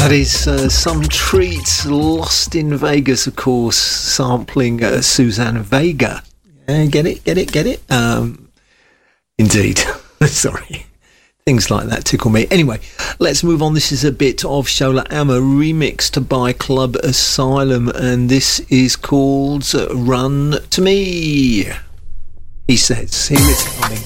That is Some Treats, Lost in Vegas, of course, sampling Suzanne Vega. Get it? Indeed. Sorry. Things like that tickle me. Anyway, let's move on. This is a bit of Shola Amma remixed by Club Asylum, and this is called Run to Me. He says, here it's coming.